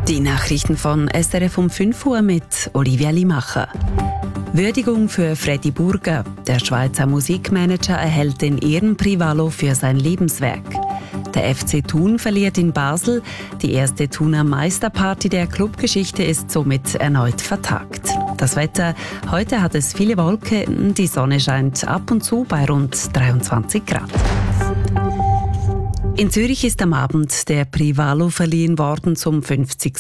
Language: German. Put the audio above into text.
Die Nachrichten von SRF um 5 Uhr mit Olivia Limacher. Würdigung für Freddy Burger. Der Schweizer Musikmanager erhält den Ehrenprivalo für sein Lebenswerk. Der FC Thun verliert in Basel. Die erste Thuner Meisterparty der Clubgeschichte ist somit erneut vertagt. Das Wetter: Heute hat es viele Wolken, die Sonne scheint ab und zu bei rund 23 Grad. In Zürich ist am Abend der Privalo verliehen worden zum 50.